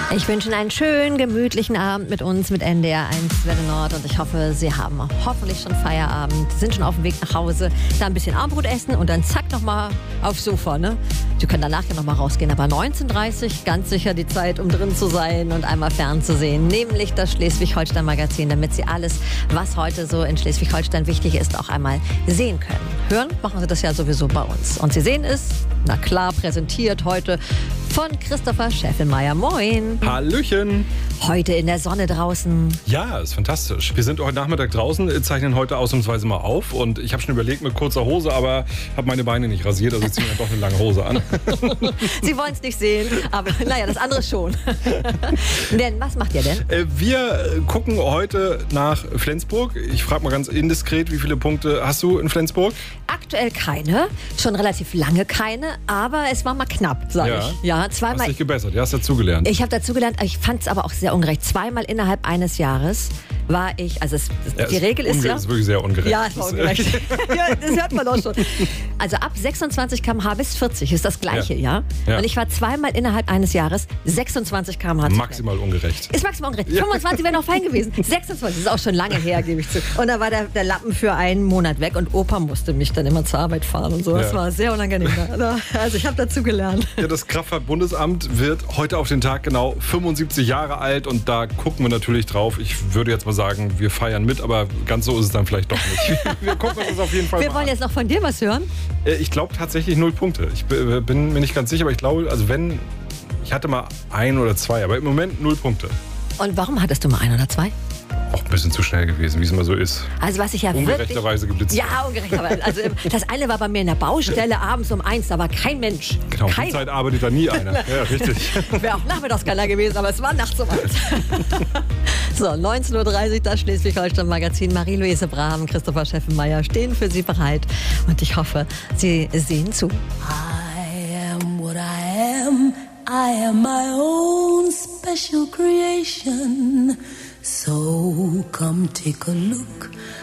Ich wünsche Ihnen einen schönen, gemütlichen Abend mit uns, mit NDR 1 Welle Nord. Und ich hoffe, Sie haben hoffentlich schon Feierabend, sind schon auf dem Weg nach Hause, da ein bisschen Abendbrot essen und dann zack nochmal aufs Sofa. Ne? Sie können danach ja nochmal rausgehen. Aber 19:30 Uhr ganz sicher die Zeit, um drin zu sein und einmal fernzusehen. Nämlich das Schleswig-Holstein-Magazin, damit Sie alles, was heute so in Schleswig-Holstein wichtig ist, auch einmal sehen können. Hören machen Sie das ja sowieso bei uns. Und Sie sehen es, na klar, präsentiert heute von Christopher Scheffelmeier. Moin. Hallöchen. Heute in der Sonne draußen. Ja, ist fantastisch. Wir sind heute Nachmittag draußen, zeichnen heute ausnahmsweise mal auf. Und ich habe schon überlegt mit kurzer Hose, aber habe meine Beine nicht rasiert, also ich ziehe mir doch eine lange Hose an. Sie wollen es nicht sehen, aber naja, das andere schon. Denn was macht ihr denn? Wir gucken heute nach Flensburg. Ich frage mal ganz indiskret, wie viele Punkte hast du in Flensburg? Aktuell keine, schon relativ lange keine, aber es war mal knapp, sage ich. Ja, zweimal. Hast dich gebessert, du hast dazugelernt. Ich habe dazugelernt, ich fand es aber auch sehr ungerecht. Zweimal innerhalb eines Jahres war ich, also die Regel ist ja... Das ist wirklich sehr ungerecht. Ja, es war ungerecht. Ja, das hört man doch schon. Also ab 26 km/h bis 40 ist das Gleiche, ja? Und ich war zweimal innerhalb eines Jahres 26 km/h. Maximal ungerecht. Ist maximal ungerecht. 25 wäre noch fein gewesen. 26 ist auch schon lange her, gebe ich zu. Und da war der Lappen für einen Monat weg und Opa musste mich dann immer zur Arbeit fahren und so. Das war sehr unangenehm. Also ich habe dazu gelernt. Ja, das Kraftfahrtbundesamt wird heute auf den Tag genau 75 Jahre alt und da gucken wir natürlich drauf. Ich würde jetzt mal sagen, wir feiern mit, aber ganz so ist es dann vielleicht doch nicht. Wir gucken uns das auf jeden Fall Wir wollen jetzt noch von dir was hören. Ich glaube tatsächlich 0 Punkte. Ich bin mir nicht ganz sicher, aber ich glaube, also wenn, ich hatte mal 1 oder 2, aber im Moment 0 Punkte. Und warum hattest du mal 1 oder 2? Auch ein bisschen zu schnell gewesen, wie es immer so ist. Also was ich ja ungerechterweise geblitzt. Ja, ungerechterweise. Also das eine war bei mir in der Baustelle abends um 1, da war kein Mensch. Genau, die Zeit arbeitet da nie einer. Ja, richtig. Wäre auch nachmittags keiner gewesen, aber es war nachts um 1. So, 19:30 Uhr, das Schleswig-Holstein-Magazin. Marie-Louise Brahm, Christopher Scheffelmeier stehen für Sie bereit. Und ich hoffe, Sie sehen zu. I am what I am. I am my own special creation. So come take a look